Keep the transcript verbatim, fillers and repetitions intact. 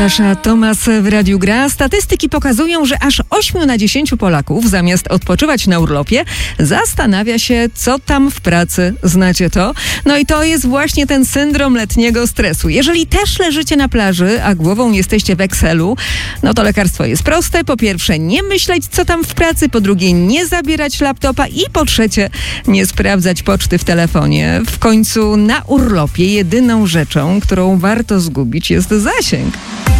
Pasza Tomas w Radiu Gra. Statystyki pokazują, że aż ośmiu na dziesięciu Polaków zamiast odpoczywać na urlopie zastanawia się, co tam w pracy. Znacie to? No i to jest właśnie ten syndrom letniego stresu. Jeżeli też leżycie na plaży, a głową jesteście w Excelu, no to lekarstwo jest proste. Po pierwsze, nie myśleć, co tam w pracy. Po drugie, nie zabierać laptopa. I po trzecie, nie sprawdzać poczty w telefonie. W końcu na urlopie jedyną rzeczą, którą warto zgubić, jest zasięg.